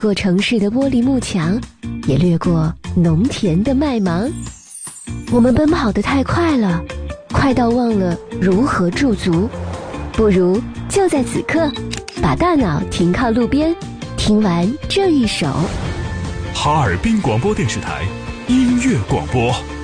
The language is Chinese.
过城市的玻璃幕墙，也掠过农田的麦芒。我们奔跑得太快了，快到忘了如何驻足。不如就在此刻，把大脑停靠路边，听完这一首。 哈尔滨广播电视台音乐广播。